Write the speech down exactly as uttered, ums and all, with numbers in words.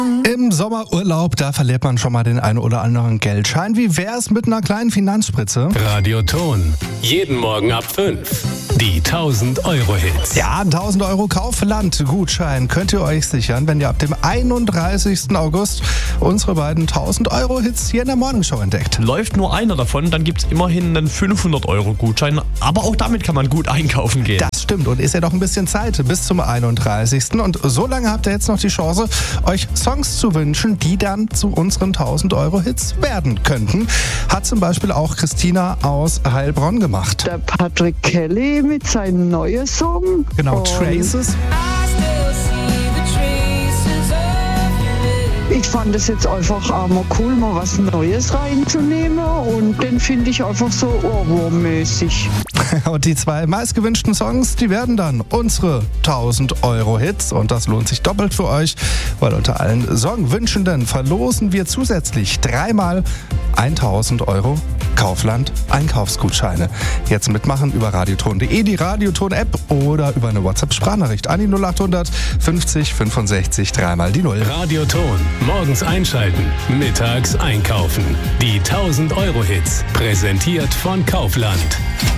Im Sommerurlaub, da verliert man schon mal den einen oder anderen Geldschein. Wie wär's mit einer kleinen Finanzspritze? Radioton. Jeden Morgen ab fünf. Die tausend Euro Hits. Ja, ein tausend Euro Kaufland-Gutschein könnt ihr euch sichern, wenn ihr ab dem einunddreißigsten August unsere beiden tausend Euro Hits hier in der Morgenshow entdeckt. Läuft nur einer davon, dann gibt's immerhin einen fünfhundert Euro Gutschein. Aber auch damit kann man gut einkaufen gehen. Das stimmt und ist ja noch ein bisschen Zeit bis zum einunddreißigsten Und so lange habt ihr jetzt noch die Chance, euch Songs zu wünschen, die dann zu unseren tausend Euro Hits werden könnten. Hat zum Beispiel auch Christina aus Heilbronn gemacht. Der Patrick Kelly mit seinem neuen Song. Genau, Und Traces. Ich fand es jetzt einfach auch mal cool, mal was Neues reinzunehmen und den finde ich einfach so ohrwurmmäßig. Und die zwei meistgewünschten Songs, die werden dann unsere tausend Euro Hits und das lohnt sich doppelt für euch, weil unter allen Songwünschenden verlosen wir zusätzlich dreimal tausend Euro Kaufland Einkaufsgutscheine. Jetzt mitmachen über radioton punkt de, die Radioton-App oder über eine WhatsApp-Sprachnachricht an die null acht hundert fünfzig fünfundsechzig dreimal die Null. Radioton. Morgens einschalten, mittags einkaufen. Die tausend Euro Hits. Präsentiert von Kaufland.